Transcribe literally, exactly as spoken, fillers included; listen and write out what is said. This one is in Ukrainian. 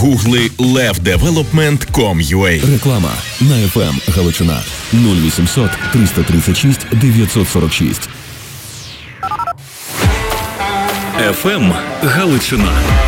Гугли levdevelopment.com.ua. Реклама на еф ем Галичина нуль вісімсот триста тридцять шість дев'ятсот сорок шість. еф ем Галичина.